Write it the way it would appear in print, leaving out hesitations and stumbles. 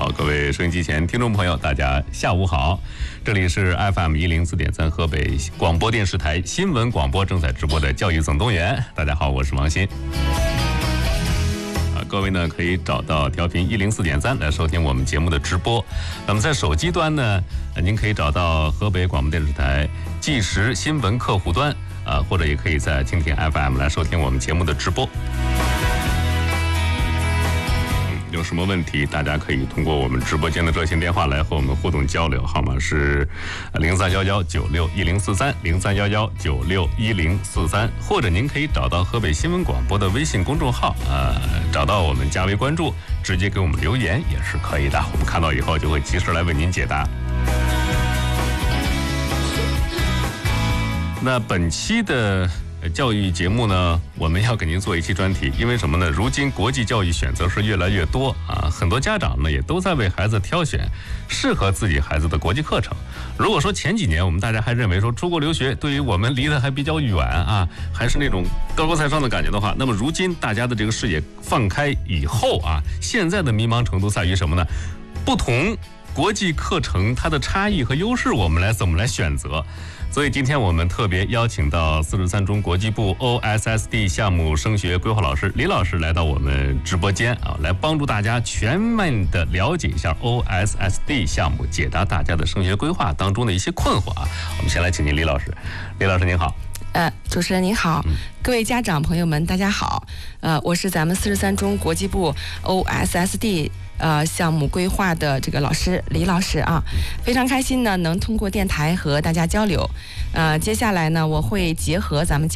好，各位收音机前听众朋友，大家下午好，这里是 FM 104.3河北广播电视台新闻广播正在直播的教育总动员。大家好，我是王鑫。各位呢可以找到调频104.3来收听我们节目的直播。那么在手机端呢，您可以找到河北广播电视台即时新闻客户端或者也可以在蜻蜓 FM 来收听我们节目的直播。有什么问题，大家可以通过我们直播间的热线电话来和我们互动交流，号码是0311961043 0311961043，或者您可以找到河北新闻广播的微信公众号找到我们加为关注，直接给我们留言也是可以的，我们看到以后就会及时来为您解答。那本期的教育节目呢，我们要给您做一期专题，因为什么呢？如今国际教育选择是越来越多很多家长呢也都在为孩子挑选适合自己孩子的国际课程。如果说前几年我们大家还认为说出国留学对于我们离得还比较远还是那种高高在上的感觉的话，那么如今大家的这个视野放开以后现在的迷茫程度在于什么呢？不同国际课程它的差异和优势，我们怎么来选择？所以今天我们特别邀请到43中国际部 OSSD 项目升学规划老师李老师来到我们直播间来帮助大家全面的了解一下 OSSD 项目，解答大家的升学规划当中的一些困惑我们先来请进李老师。李老师您好。 主持人您好，各位家长朋友们大家好，我是咱们43中国际部 OSSD项目规划的这个老师李老师非常开心呢能通过电台和大家交流。接下来呢我会结合咱们